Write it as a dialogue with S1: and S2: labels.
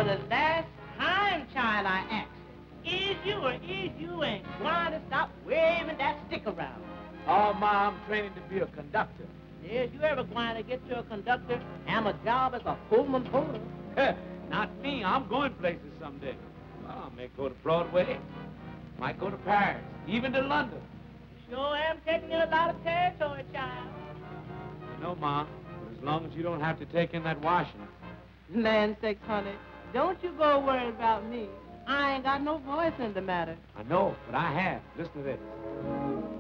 S1: the last time, child, I asked, is you ain't going to stop waving that stick around?
S2: Oh, Ma, I'm training to be a conductor.
S1: Is you ever going to get to a conductor and a job as a Pullman porter?
S2: Not me. I'm going places someday. Well, I may go to Broadway, might go to Paris, even to London.
S1: Sure am taking in a lot of territory, child.
S2: No, Ma, but as long as you don't have to take in that washing.
S1: Land sakes, honey, don't you go worried about me. I ain't got no voice in the matter.
S2: I know, but I have. Listen to this.